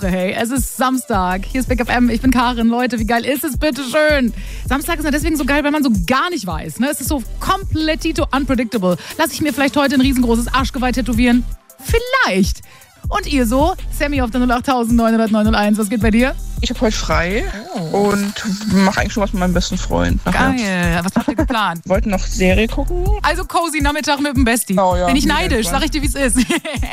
Woche, hey. Es ist Samstag. Hier ist Big FM. Ich bin Karin. Leute, wie geil ist es bitte schön? Samstag ist ja deswegen so geil, weil man so gar nicht weiß. Ne? Es ist so komplettito unpredictable. Lass ich mir vielleicht heute ein riesengroßes Arschgeweih tätowieren? Vielleicht. Und ihr so? Sammy auf der 08000 900 901. Was geht bei dir? Ich habe heute frei und mache eigentlich schon was mit meinem besten Freund. Nachher. Geil. Was habt ihr geplant? Wollten noch Serie gucken. Also cozy Nachmittag mit dem Bestie. Oh, ja. Bin ich neidisch, sag ich dir, wie es ist.